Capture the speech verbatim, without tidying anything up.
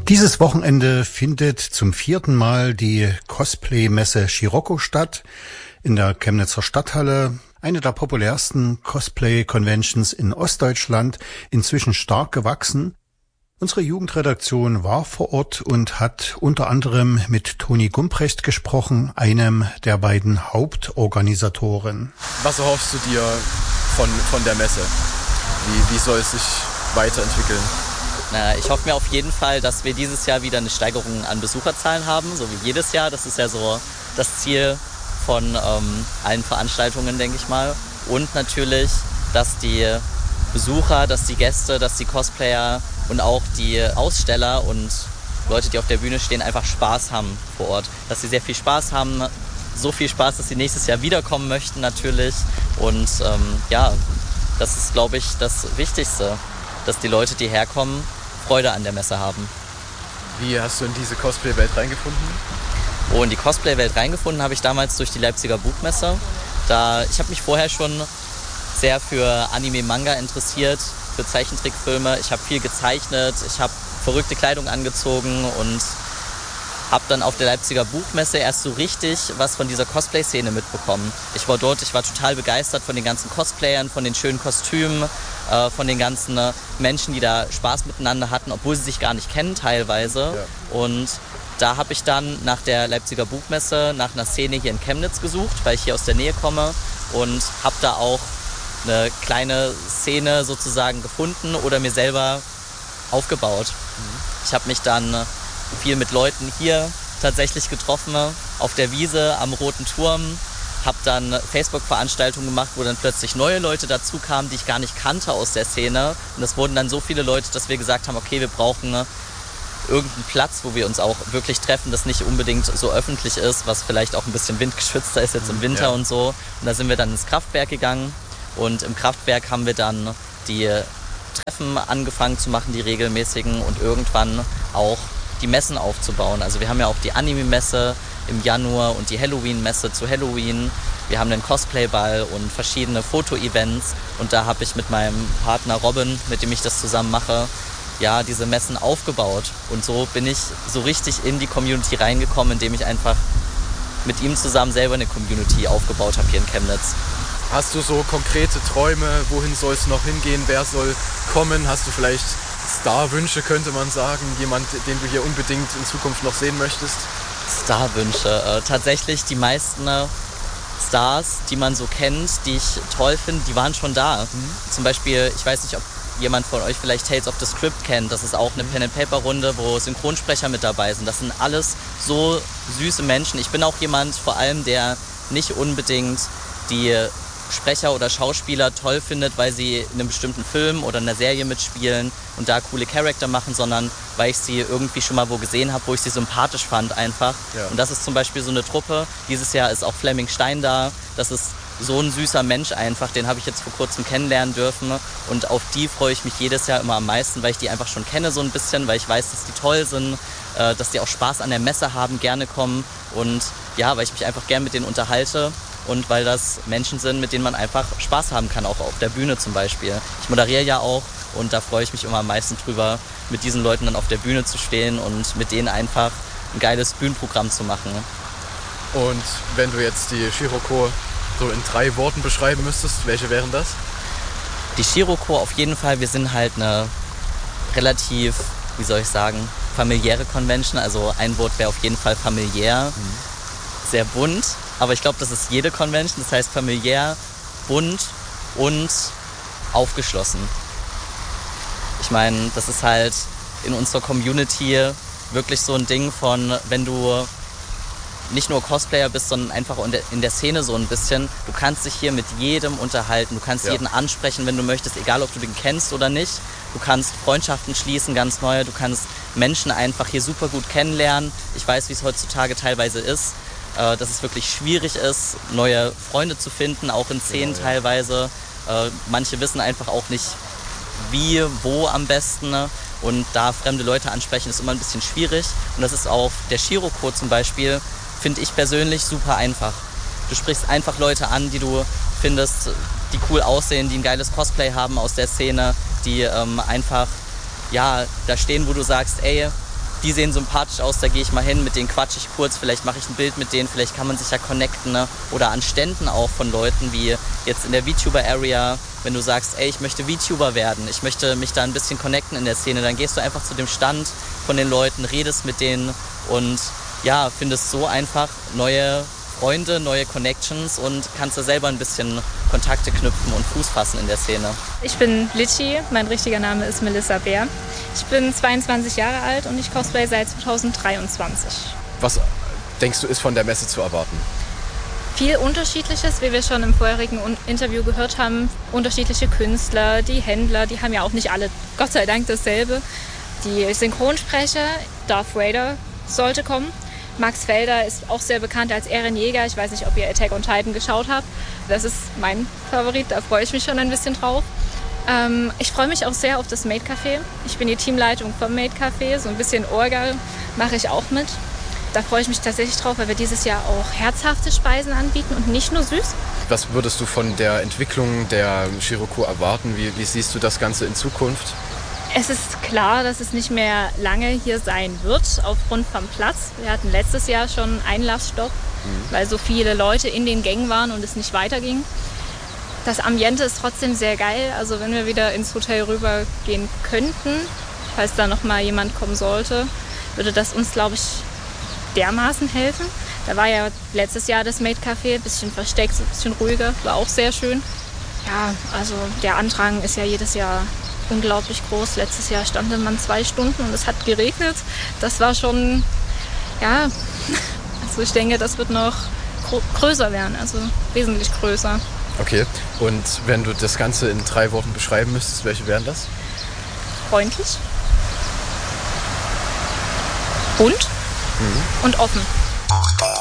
Dieses Wochenende findet zum vierten Mal die Cosplay-Messe Scirocco statt in der Chemnitzer Stadthalle. Eine der populärsten Cosplay-Conventions in Ostdeutschland, inzwischen stark gewachsen. Unsere Jugendredaktion war vor Ort und hat unter anderem mit Toni Gumprecht gesprochen, einem der beiden Hauptorganisatoren. Was erhoffst du dir von, von der Messe? Wie, wie soll es sich weiterentwickeln? Na, ich hoffe mir auf jeden Fall, dass wir dieses Jahr wieder eine Steigerung an Besucherzahlen haben, so wie jedes Jahr. Das ist ja so das Ziel von ähm, allen Veranstaltungen, denke ich mal. Und natürlich, dass die Besucher, dass die Gäste, dass die Cosplayer und auch die Aussteller und Leute, die auf der Bühne stehen, einfach Spaß haben vor Ort. Dass sie sehr viel Spaß haben, so viel Spaß, dass sie nächstes Jahr wiederkommen möchten natürlich. Und ähm, ja, das ist, glaube ich, das Wichtigste, dass die Leute, die herkommen, Freude an der Messe haben. Wie hast du in diese Cosplay-Welt reingefunden? Oh, in die Cosplay-Welt reingefunden habe ich damals durch die Leipziger Buchmesse. Da, ich habe mich vorher schon sehr für Anime-Manga interessiert, für Zeichentrickfilme. Ich habe viel gezeichnet, ich habe verrückte Kleidung angezogen und habe dann auf der Leipziger Buchmesse erst so richtig was von dieser Cosplay-Szene mitbekommen. Ich war dort, ich war total begeistert von den ganzen Cosplayern, von den schönen Kostümen, äh, von den ganzen äh, Menschen, die da Spaß miteinander hatten, obwohl sie sich gar nicht kennen teilweise. Ja. Und da habe ich dann nach der Leipziger Buchmesse nach einer Szene hier in Chemnitz gesucht, weil ich hier aus der Nähe komme und habe da auch eine kleine Szene sozusagen gefunden oder mir selber aufgebaut. Mhm. Ich habe mich dann viel mit Leuten hier tatsächlich getroffen, auf der Wiese am Roten Turm, habe dann Facebook-Veranstaltungen gemacht, wo dann plötzlich neue Leute dazu kamen, die ich gar nicht kannte aus der Szene. Und das wurden dann so viele Leute, dass wir gesagt haben, okay, wir brauchen irgendeinen Platz, wo wir uns auch wirklich treffen, das nicht unbedingt so öffentlich ist, was vielleicht auch ein bisschen windgeschützter ist jetzt im Winter ja. und so. Und da sind wir dann ins Kraftwerk gegangen und im Kraftwerk haben wir dann die Treffen angefangen zu machen, die regelmäßigen und irgendwann auch die Messen aufzubauen. Also wir haben ja auch die Anime-Messe im Januar und die Halloween-Messe zu Halloween. Wir haben den Cosplay-Ball und verschiedene Foto-Events und da habe ich mit meinem Partner Robin, mit dem ich das zusammen mache, ja, diese Messen aufgebaut. Und so bin ich so richtig in die Community reingekommen, indem ich einfach mit ihm zusammen selber eine Community aufgebaut habe hier in Chemnitz. Hast du so konkrete Träume, wohin soll es noch hingehen, wer soll kommen? Hast du vielleicht Starwünsche, könnte man sagen, jemand, den du hier unbedingt in Zukunft noch sehen möchtest? Starwünsche, äh, tatsächlich die meisten äh, Stars, die man so kennt, die ich toll finde, die waren schon da. Mhm. Zum Beispiel, ich weiß nicht, ob jemand von euch vielleicht Tales of the Script kennt, das ist auch eine Pen-and-Paper-Runde, wo Synchronsprecher mit dabei sind. Das sind alles so süße Menschen. Ich bin auch jemand vor allem, der nicht unbedingt die Sprecher oder Schauspieler toll findet, weil sie in einem bestimmten Film oder einer Serie mitspielen und da coole Charakter machen, sondern weil ich sie irgendwie schon mal wo gesehen habe, wo ich sie sympathisch fand einfach. Ja. Und das ist zum Beispiel so eine Truppe. Dieses Jahr ist auch Flemming Stein da. Das ist so ein süßer Mensch einfach, den habe ich jetzt vor kurzem kennenlernen dürfen und auf die freue ich mich jedes Jahr immer am meisten, weil ich die einfach schon kenne so ein bisschen, weil ich weiß, dass die toll sind, äh, dass die auch Spaß an der Messe haben, gerne kommen und ja, weil ich mich einfach gern mit denen unterhalte. Und weil das Menschen sind, mit denen man einfach Spaß haben kann, auch auf der Bühne zum Beispiel. Ich moderiere ja auch und da freue ich mich immer am meisten drüber, mit diesen Leuten dann auf der Bühne zu stehen und mit denen einfach ein geiles Bühnenprogramm zu machen. Und wenn du jetzt die Scirocco so in drei Worten beschreiben müsstest, welche wären das? Die Scirocco auf jeden Fall, wir sind halt eine relativ, wie soll ich sagen, familiäre Convention. Also ein Wort wäre auf jeden Fall familiär, mhm. sehr bunt. Aber ich glaube, das ist jede Convention, das heißt familiär, bunt und aufgeschlossen. Ich meine, das ist halt in unserer Community wirklich so ein Ding von, wenn du nicht nur Cosplayer bist, sondern einfach in der Szene so ein bisschen, du kannst dich hier mit jedem unterhalten, du kannst ja. jeden ansprechen, wenn du möchtest, egal ob du den kennst oder nicht. Du kannst Freundschaften schließen, ganz neue, du kannst Menschen einfach hier super gut kennenlernen. Ich weiß, wie es heutzutage teilweise ist, dass es wirklich schwierig ist, neue Freunde zu finden, auch in Szenen ja, ja. teilweise. Manche wissen einfach auch nicht, wie, wo am besten. Und da fremde Leute ansprechen, ist immer ein bisschen schwierig. Und das ist auf der Scirocco zum Beispiel, finde ich persönlich super einfach. Du sprichst einfach Leute an, die du findest, die cool aussehen, die ein geiles Cosplay haben aus der Szene, die ähm, einfach ja, da stehen, wo du sagst, ey, die sehen sympathisch aus, da gehe ich mal hin, mit denen quatsche ich kurz, vielleicht mache ich ein Bild mit denen, vielleicht kann man sich ja connecten, ne? Oder an Ständen auch von Leuten, wie jetzt in der VTuber-Area, wenn du sagst, ey, ich möchte VTuber werden, ich möchte mich da ein bisschen connecten in der Szene, dann gehst du einfach zu dem Stand von den Leuten, redest mit denen und ja, findest so einfach neue Freunde, neue Connections und kannst da selber ein bisschen Kontakte knüpfen und Fuß fassen in der Szene. Ich bin Litchi, mein richtiger Name ist Melissa Bär. Ich bin zweiundzwanzig Jahre alt und ich cosplay seit zweitausenddreiundzwanzig. Was denkst du, ist von der Messe zu erwarten? Viel Unterschiedliches, wie wir schon im vorherigen Interview gehört haben. Unterschiedliche Künstler, die Händler, die haben ja auch nicht alle, Gott sei Dank, dasselbe. Die Synchronsprecher, Darth Vader sollte kommen. Max Felder ist auch sehr bekannt als Ehrenjäger. Ich weiß nicht, ob ihr Attack on Titan geschaut habt. Das ist mein Favorit, da freue ich mich schon ein bisschen drauf. Ähm, ich freue mich auch sehr auf das Maid Café. Ich bin die Teamleitung vom Maid Café. So ein bisschen Orga mache ich auch mit. Da freue ich mich tatsächlich drauf, weil wir dieses Jahr auch herzhafte Speisen anbieten und nicht nur süß. Was würdest du von der Entwicklung der Shiroko erwarten? Wie, wie siehst du das Ganze in Zukunft? Es ist klar, dass es nicht mehr lange hier sein wird, aufgrund vom Platz. Wir hatten letztes Jahr schon Einlassstopp, mhm. weil so viele Leute in den Gängen waren und es nicht weiterging. Das Ambiente ist trotzdem sehr geil. Also wenn wir wieder ins Hotel rübergehen könnten, falls da noch mal jemand kommen sollte, würde das uns, glaube ich, dermaßen helfen. Da war ja letztes Jahr das Maid Café, ein bisschen versteckt, ein bisschen ruhiger, war auch sehr schön. Ja, also der Andrang ist ja jedes Jahr unglaublich groß. Letztes Jahr stand man zwei Stunden und es hat geregnet. Das war schon, ja, also ich denke, das wird noch größer werden, also wesentlich größer. Okay, und wenn du das Ganze in drei Worten beschreiben müsstest, welche wären das? Freundlich, bunt mhm. und offen.